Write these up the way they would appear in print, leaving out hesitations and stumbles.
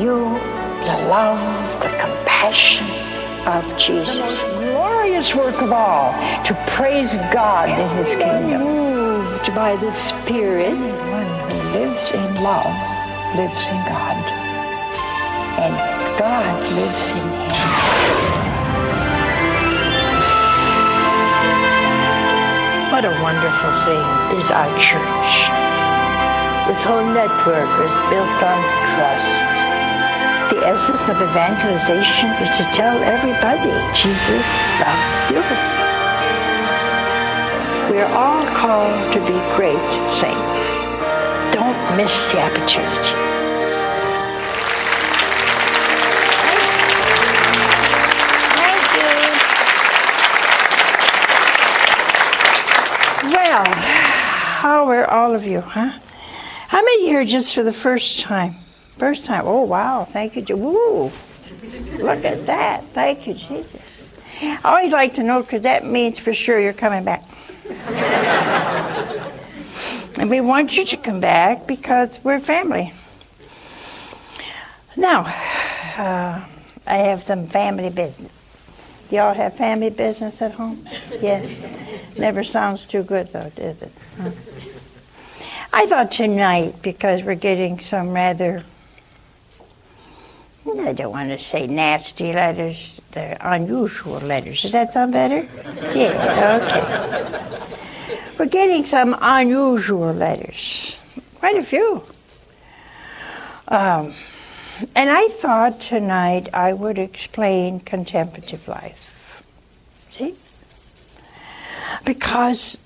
you the love, the compassion of Jesus. The most glorious work of all, to praise God in His kingdom. Moved by the Spirit, one who lives in love lives in God, and God lives in him. What a wonderful thing is our church. This whole network is built on trust. The essence of evangelization is to tell everybody Jesus loves you. We are all called to be great saints. Don't miss the opportunity. Well, how are all of you, huh? How many here just for the first time? First time. Oh, wow. Thank you. Woo. Look at that. Thank you, Jesus. I always like to know, because that means for sure you're coming back. And we want you to come back because we're family. Now, I have some family business. Y'all have family business at home? Yes. Never sounds too good, though, does it? Huh? I thought tonight, because we're getting some rather, I don't want to say nasty letters, they're unusual letters. Does that sound better? Yeah, okay. We're getting some unusual letters. Quite a few. And I thought tonight I would explain contemplative life. See? Because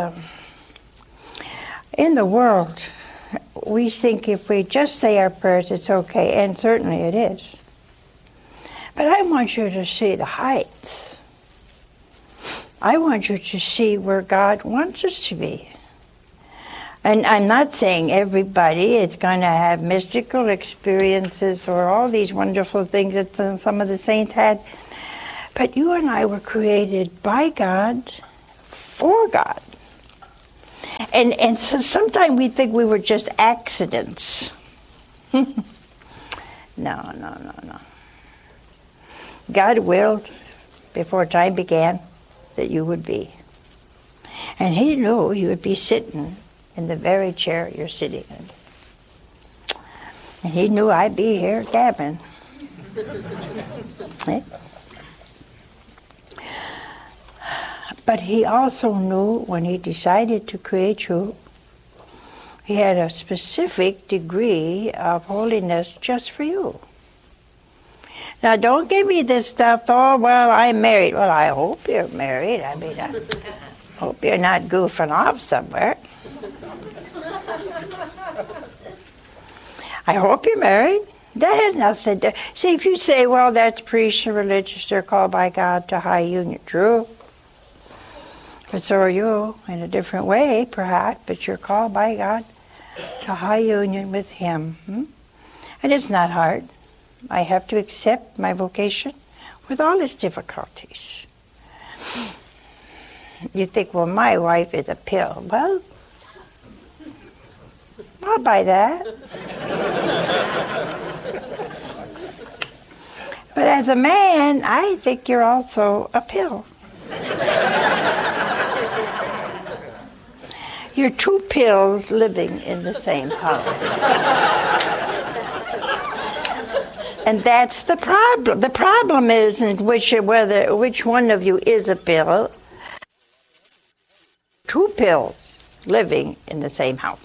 in the world, we think if we just say our prayers, it's okay, and certainly it is. But I want you to see the heights. I want you to see where God wants us to be. And I'm not saying everybody is going to have mystical experiences or all these wonderful things that some of the saints had. But you and I were created by God, for God. And so sometimes we think we were just accidents. No. God willed, before time began, that you would be. And He knew you would be sitting in the very chair you're sitting in. And He knew I'd be here gabbing. Eh? But He also knew when He decided to create you, He had a specific degree of holiness just for you. Now, don't give me this stuff, oh, well, I'm married. Well, I hope you're married. I mean, I hope you're not goofing off somewhere. I hope you're married. That has nothing to... See, if you say, well, that's priests and religious, they're called by God to high union. True. But so are you, in a different way, perhaps, but you're called by God to high union with Him. And it's not hard. I have to accept my vocation with all its difficulties. You think, well, my wife is a pill. Well, I'll buy that. But as a man, I think you're also a pill. You're two pills living in the same house. And that's the problem. The problem isn't which one of you is a pill. Two pills living in the same house.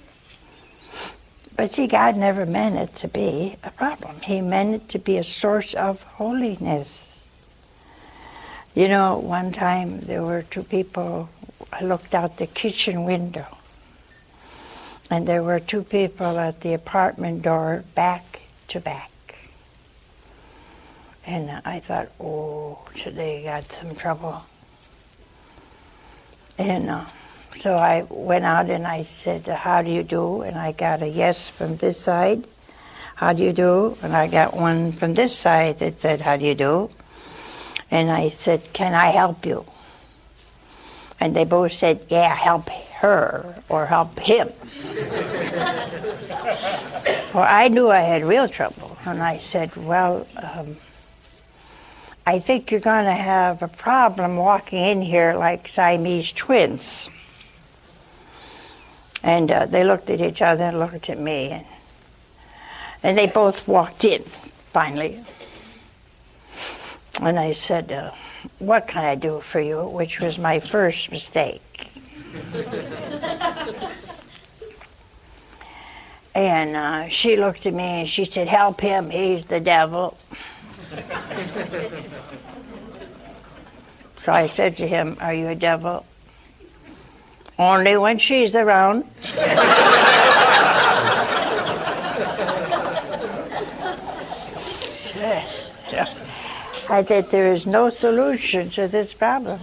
But see, God never meant it to be a problem. He meant it to be a source of holiness. You know, one time there were two people, I looked out the kitchen window, and there were two people at the apartment door back to back. And I thought, oh, they got some trouble. And so I went out and I said, how do you do? And I got a yes from this side. How do you do? And I got one from this side that said, how do you do? And I said, can I help you? And they both said, yeah, help her or help him. Well, I knew I had real trouble. And I said, well, I think you're going to have a problem walking in here like Siamese twins. And they looked at each other and looked at me. And they both walked in, finally. And I said, what can I do for you? Which was my first mistake. And she looked at me and she said, help him, he's the devil. So I said to him, are you a devil? Only when she's around. I said, there is no solution to this problem.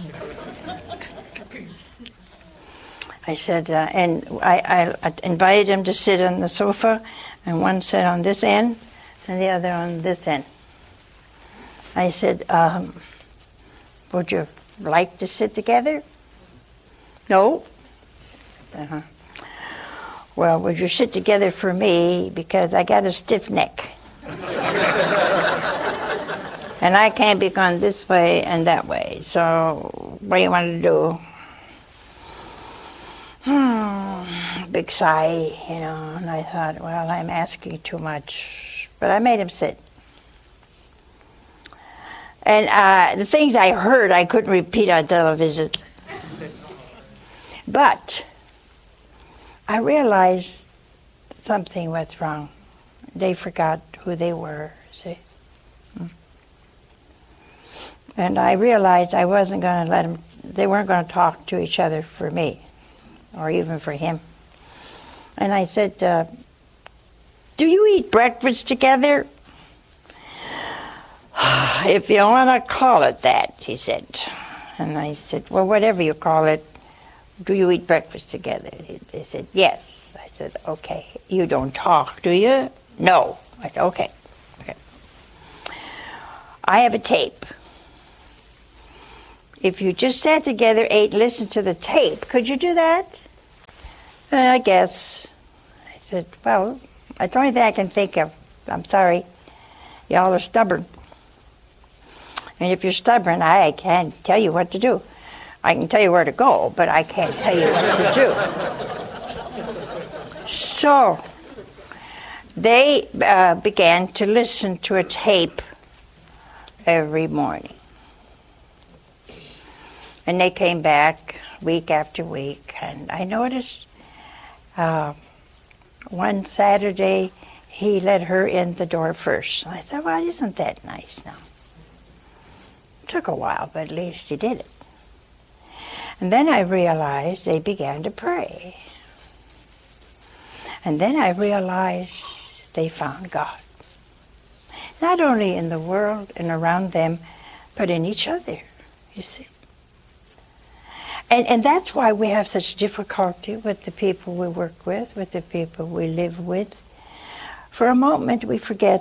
I said, and I invited him to sit on the sofa, and one sat on this end, and the other on this end. I said, would you like to sit together? No. Uh-huh. Well, would you sit together for me, because I got a stiff neck. And I can't be going this way and that way, so what do you want to do? Big sigh, and I thought, well, I'm asking too much. But I made him sit. And the things I heard, I couldn't repeat on television. But I realized something was wrong. They forgot who they were, see? And I realized I wasn't going to let them, they weren't going to talk to each other for me, or even for him. And I said, do you eat breakfast together? If you want to call it that, he said. And I said, well, whatever you call it, do you eat breakfast together? They said, yes. I said, okay. You don't talk, do you? No. I said, okay. I have a tape. If you just sat together, ate, listened to the tape, could you do that? I guess. I said, well, that's the only thing I can think of. I'm sorry. Y'all are stubborn. And if you're stubborn, I can't tell you what to do. I can tell you where to go, but I can't tell you what to do. So they began to listen to a tape every morning. And they came back week after week, and I noticed one Saturday he let her in the door first. I thought, well, isn't that nice now? It took a while, but at least he did it. And then I realized they began to pray. And then I realized they found God. Not only in the world and around them, but in each other, you see. And that's why we have such difficulty with the people we work with the people we live with. For a moment we forget,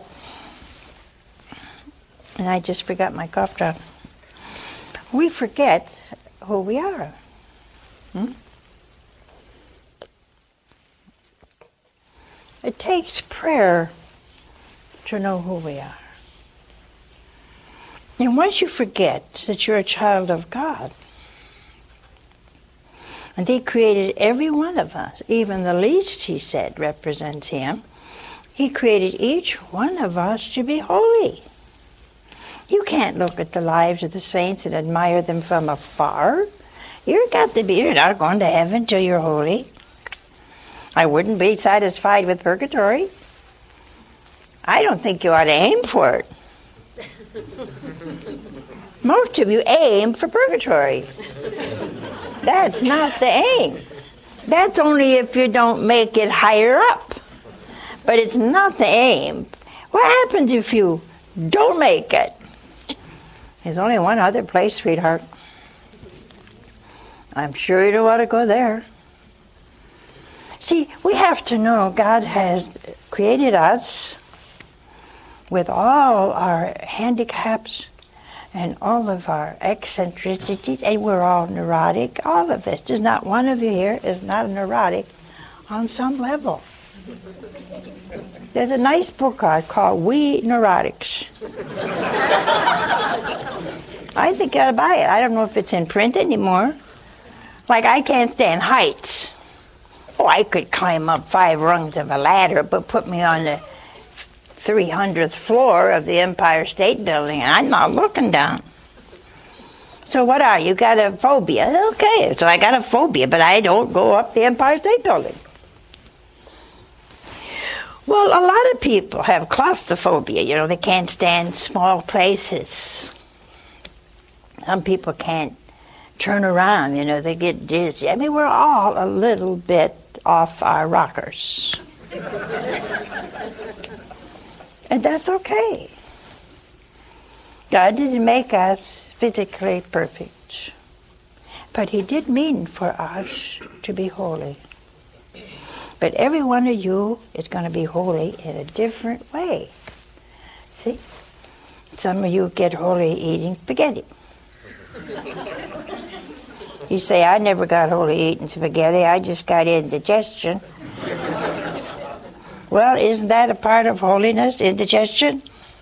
and I just forgot my cough drop, we forget who we are. It takes prayer to know who we are. And once you forget that you're a child of God, and He created every one of us, even the least, He said, represents Him. He created each one of us to be holy. You can't look at the lives of the saints and admire them from afar. You're not going to heaven till you're holy. I wouldn't be satisfied with purgatory. I don't think you ought to aim for it. Most of you aim for purgatory. That's not the aim. That's only if you don't make it higher up. But it's not the aim. What happens if you don't make it? There's only one other place, sweetheart. I'm sure you don't want to go there. See, we have to know God has created us with all our handicaps and all of our eccentricities, and we're all neurotic, all of us. There's not one of you here is not a neurotic on some level. There's a nice book out called We Neurotics. I think you ought to buy it. I don't know if it's in print anymore. Like, I can't stand heights. Oh, I could climb up 5 rungs of a ladder, but put me on the 300th floor of the Empire State Building, and I'm not looking down. So what are you? Got a phobia? Okay, so I got a phobia, but I don't go up the Empire State Building. Well, a lot of people have claustrophobia. You know, they can't stand small places. Some people can't turn around, you know, they get dizzy. I mean, we're all a little bit off our rockers. And that's okay. God didn't make us physically perfect, but He did mean for us to be holy. But every one of you is going to be holy in a different way. See? Some of you get holy eating spaghetti. You say, I never got holy eating spaghetti, I just got indigestion. Well, isn't that a part of holiness, indigestion?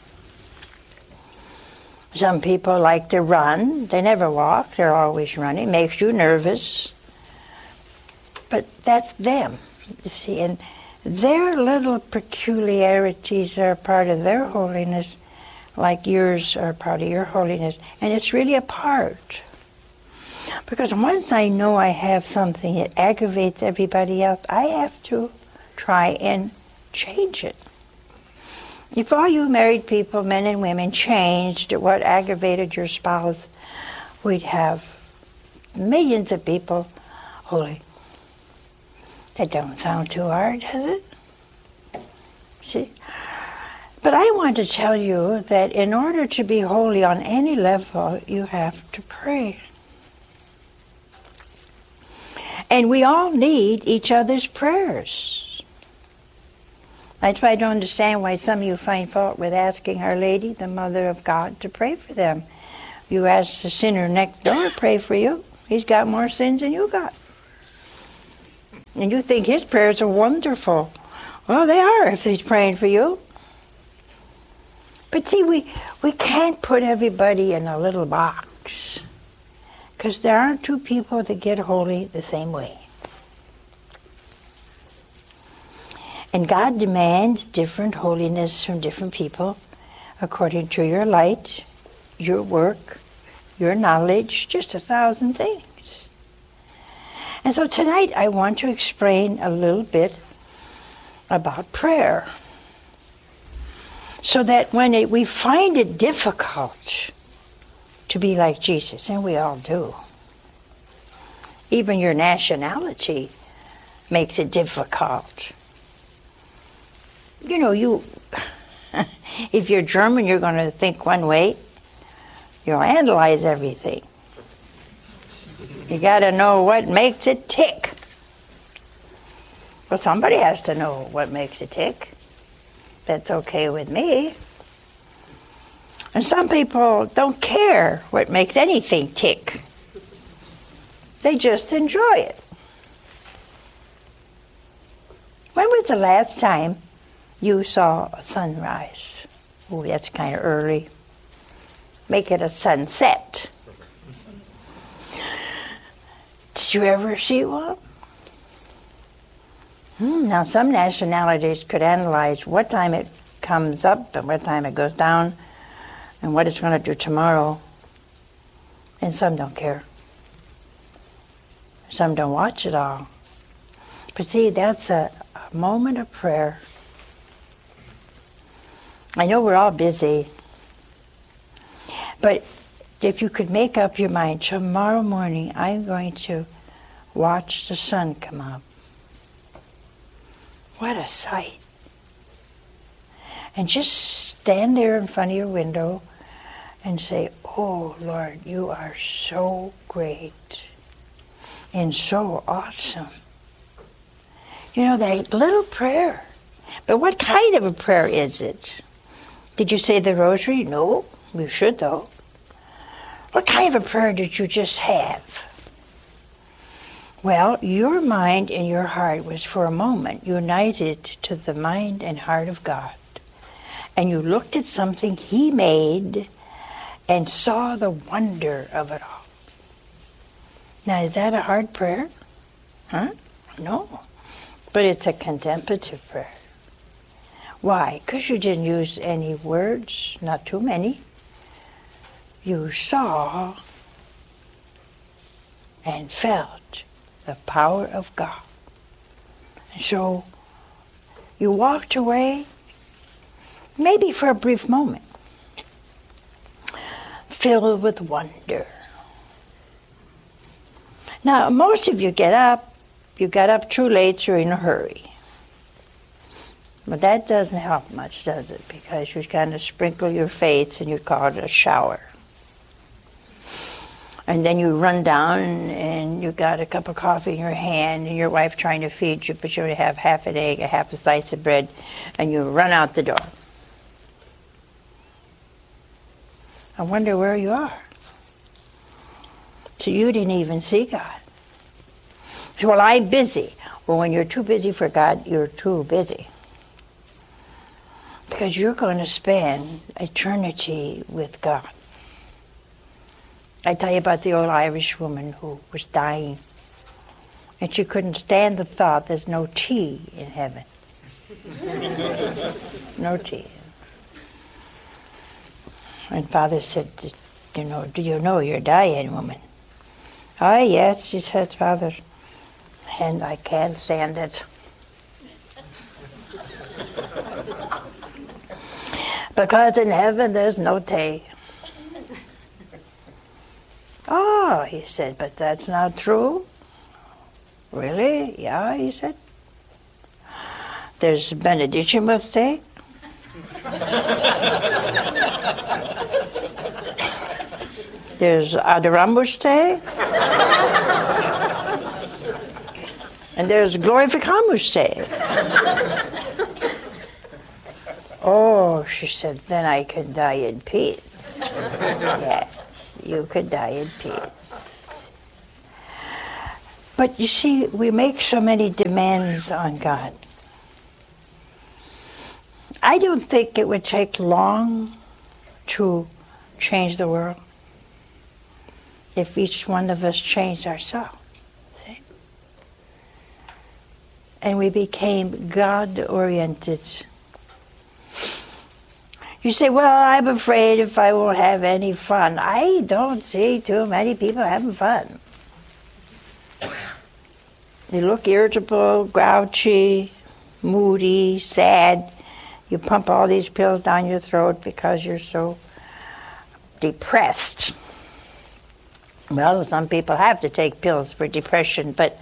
Some people like to run. They never walk, they're always running. Makes you nervous. But that's them, you see. And their little peculiarities are part of their holiness, like yours are part of your holiness. And it's really a part. Because once I know I have something that aggravates everybody else, I have to try and change it. If all you married people, men and women, changed what aggravated your spouse, we'd have millions of people holy. That don't sound too hard, does it? See? But I want to tell you that in order to be holy on any level, you have to pray. And we all need each other's prayers. That's why I don't understand why some of you find fault with asking Our Lady, the Mother of God, to pray for them. You ask the sinner next door to pray for you. He's got more sins than you got. And you think his prayers are wonderful. Well, they are if he's praying for you. But see, we can't put everybody in a little box. Because there aren't two people that get holy the same way. And God demands different holiness from different people according to your light, your work, your knowledge, just 1,000 things. And so tonight I want to explain a little bit about prayer. So that when we find it difficult to be like Jesus, and we all do. Even your nationality makes it difficult. You know, if you're German, you're going to think one way. You'll analyze everything. You got to know what makes it tick. Well, somebody has to know what makes it tick. That's okay with me. And some people don't care what makes anything tick. They just enjoy it. When was the last time you saw a sunrise? Oh, that's kind of early. Make it a sunset. Did you ever see one? Now, some nationalities could analyze what time it comes up and what time it goes down and what it's going to do tomorrow. And some don't care. Some don't watch it all. But see, that's a moment of prayer. I know we're all busy. But if you could make up your mind, tomorrow morning I'm going to watch the sun come up. What a sight. And just stand there in front of your window and say, oh, Lord, you are so great and so awesome. You know, that little prayer. But what kind of a prayer is it? Did you say the rosary? No, you should though. What kind of a prayer did you just have? Well, your mind and your heart was for a moment united to the mind and heart of God. And you looked at something He made and saw the wonder of it all. Now, is that a hard prayer? Huh? No. But it's a contemplative prayer. Why? Because you didn't use any words, not too many. You saw and felt the power of God. And so you walked away, maybe for a brief moment, filled with wonder. Now, most of you got up too late, so you're in a hurry. But that doesn't help much, does it? Because you kind of sprinkle your face and you call it a shower. And then you run down and you got a cup of coffee in your hand and your wife trying to feed you, but you only have half an egg, a half a slice of bread, and you run out the door. I wonder where you are. So you didn't even see God. So, well, I'm busy. Well, when you're too busy for God, you're too busy. Because you're going to spend eternity with God. I tell you about the old Irish woman who was dying. And she couldn't stand the thought there's no tea in heaven. No tea. And Father said, do you know you're dying, woman? Oh, yes, she said, Father. And I can't stand it. Because in heaven there's no tea. Oh, he said, but that's not true. Really? Yeah, he said. There's benediction with tea. There's Adoramus tea. And there's Glorificamus tea. Oh, she said, then I could die in peace. Yes, you could die in peace. But you see, we make so many demands on God. I don't think it would take long to change the world if each one of us changed ourselves. See? And we became God-oriented. You say, well, I'm afraid if I won't have any fun. I don't see too many people having fun. You look irritable, grouchy, moody, sad. You pump all these pills down your throat because you're so depressed. Well, some people have to take pills for depression, but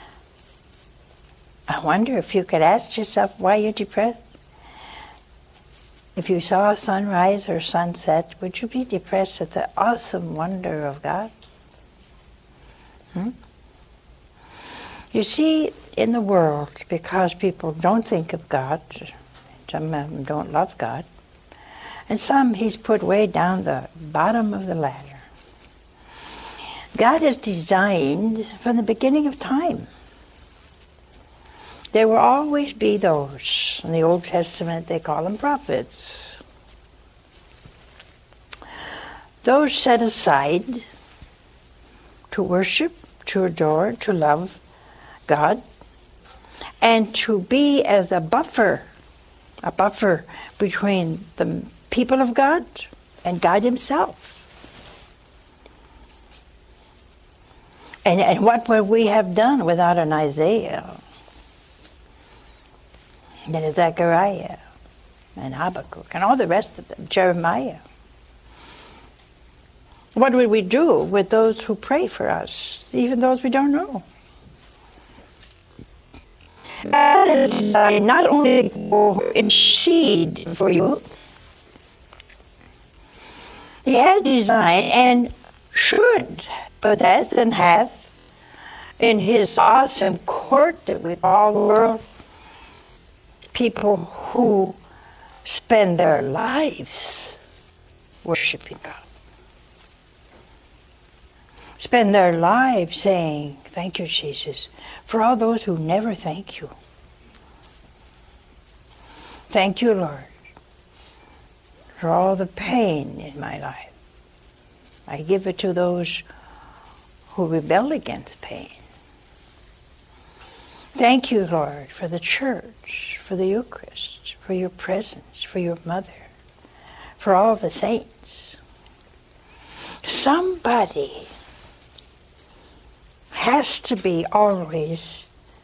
I wonder if you could ask yourself why you're depressed. If you saw a sunrise or sunset, would you be depressed at the awesome wonder of God? You see, in the world, because people don't think of God, some of them don't love God, and some He's put way down the bottom of the ladder. God is designed from the beginning of time. There will always be those. In the Old Testament, they call them prophets. Those set aside to worship, to adore, to love God, and to be as a buffer between the people of God and God Himself. And what would we have done without an Isaiah? And then Zechariah and Habakkuk and all the rest of them, Jeremiah. What would we do with those who pray for us, even those we don't know? God has designed not only to intercede for you, He has designed and should possess and have in His awesome court that we call the world people who spend their lives worshiping God. spend their lives saying, thank you, Jesus, for all those who never thank you. Thank you, Lord, for all the pain in my life. I give it to those who rebel against pain. Thank you, Lord, for the church, for the Eucharist, for your presence, for your mother, for all the saints. Somebody has to be always,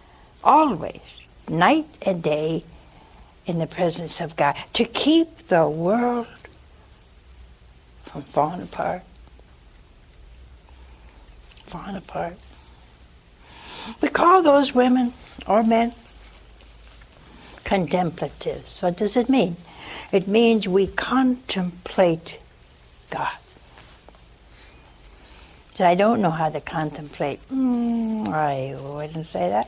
night and day in the presence of God to keep the world from falling apart. Falling apart. We call those women or men contemplatives. What does it mean? It means we contemplate God. I don't know how to contemplate. I wouldn't say that.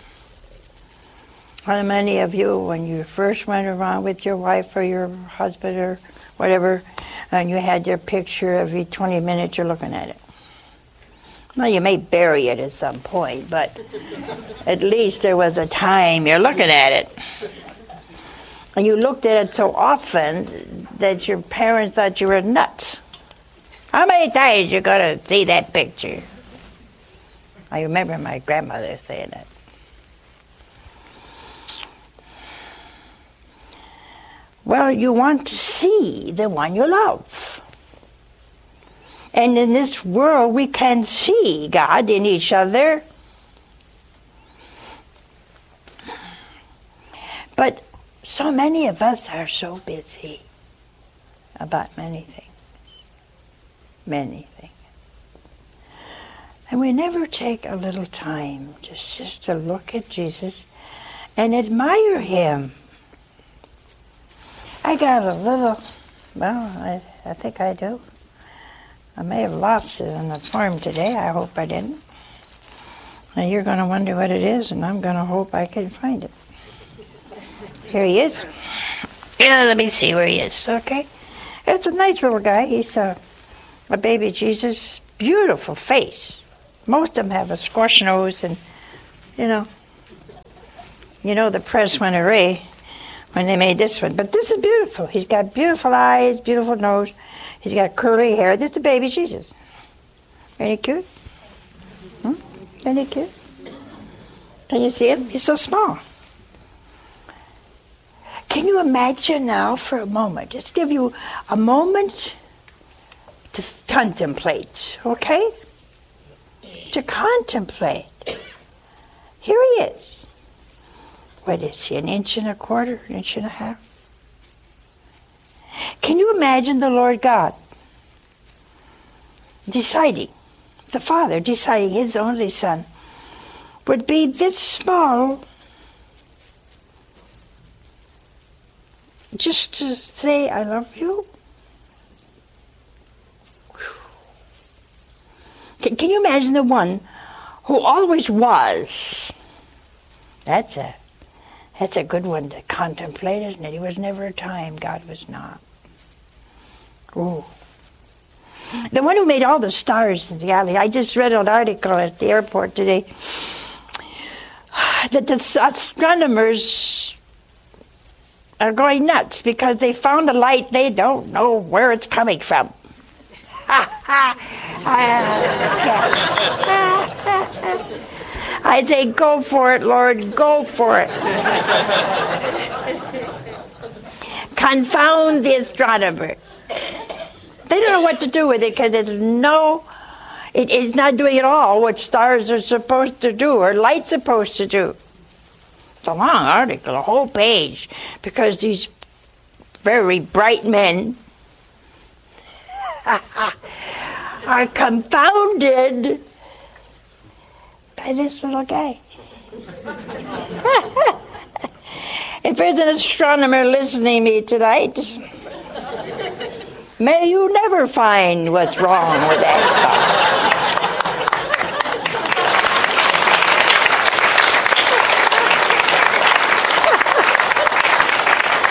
How many of you, when you first went around with your wife or your husband or whatever, and you had your picture every 20 minutes, you're looking at it? Well, you may bury it at some point, but at least there was a time you're looking at it. And you looked at it so often that your parents thought you were nuts. How many times you going to see that picture? I remember my grandmother saying that. Well, you want to see the one you love. And in this world, we can see God in each other. But so many of us are so busy about many things. Many things. And we never take a little time just to look at Jesus and admire him. I got a little, well, I think I do. I may have lost it on the farm today. I hope I didn't. Now you're going to wonder what it is, and I'm going to hope I can find it. Here he is. Yeah, let me see where he is, okay? It's a nice little guy. He's a baby Jesus. Beautiful face. Most of them have a squash nose, and, you know the press went array when they made this one. But this is beautiful. He's got beautiful eyes, beautiful nose. He's got curly hair. That's a baby Jesus. Ain't he cute? Ain't he cute? Can you see him? He's so small. Can you imagine now for a moment? Just give you a moment to contemplate, okay? To contemplate. Here he is. What is he, an inch and a quarter, an inch and a half? Can you imagine the Lord God deciding, the Father deciding his only Son would be this small just to say, I love you? Can you imagine the one who always was? That's a good one to contemplate, isn't it? He was never a time God was not. Ooh. The one who made all the stars in the galaxy. I just read an article at the airport today that the astronomers are going nuts because they found a light they don't know where it's coming from. I say, go for it, Lord, go for it. Confound the astronomer. They don't know what to do with it because it is not doing at all what stars are supposed to do or light's supposed to do. It's a long article, a whole page, because these very bright men are confounded by this little guy. If there's an astronomer listening to me tonight, may you never find what's wrong with that star.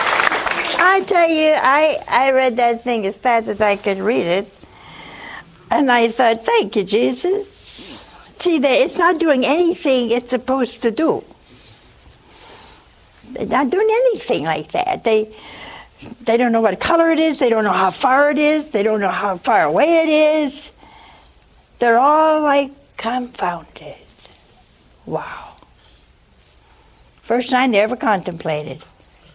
I tell you, I read that thing as fast as I could read it. And I thought, thank you, Jesus. See, it's not doing anything it's supposed to do. They're not doing anything like that. They don't know what color it is. They don't know how far it is. They don't know how far away it is. They're all like confounded. Wow. First time they ever contemplated.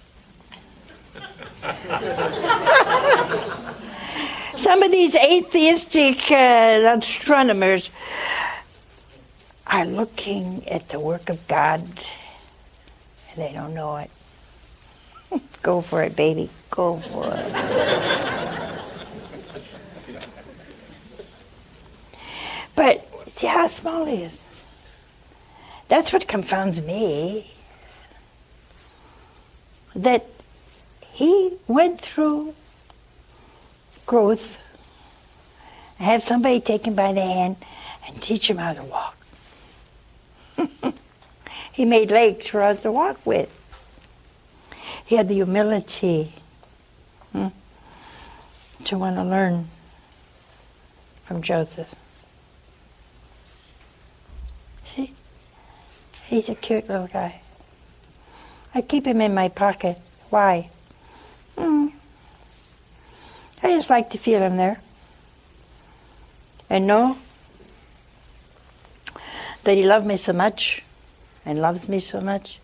Some of these atheistic astronomers are looking at the work of God and they don't know it. Go for it, baby. Go for it. But see how small he is. That's what confounds me. That he went through growth, have somebody take him by the hand and teach him how to walk. He made legs for us to walk with. He had the humility to want to learn from Joseph. See? He's a cute little guy. I keep him in my pocket. Why? I just like to feel him there. And know that he loved me so much and loves me so much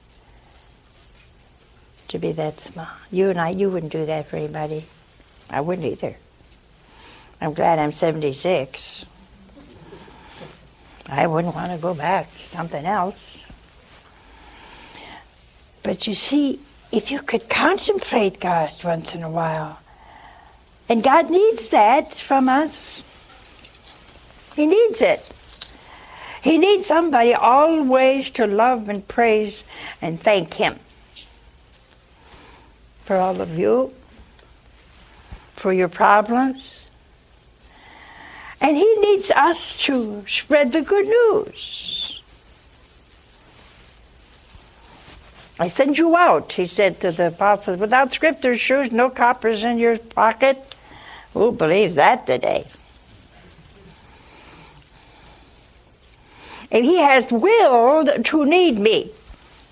to be that small. You wouldn't do that for anybody. I wouldn't either. I'm glad I'm 76. I wouldn't want to go back to something else. But you see, if you could contemplate God once in a while, and God needs that from us. He needs it. He needs somebody always to love and praise and thank Him for all of you, for your problems. And He needs us to spread the good news. I send you out, He said to the apostles, without scriptures, shoes, no coppers in your pocket. Who believes that today? And He has willed to need me.